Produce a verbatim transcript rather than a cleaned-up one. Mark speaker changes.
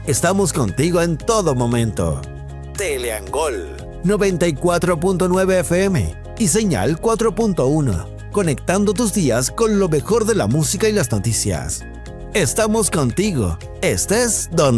Speaker 1: Estamos contigo en todo momento. Teleangol noventa y cuatro punto nueve F M y señal cuatro punto uno, conectando tus días con lo mejor de la música y las noticias. Estamos contigo, estés donde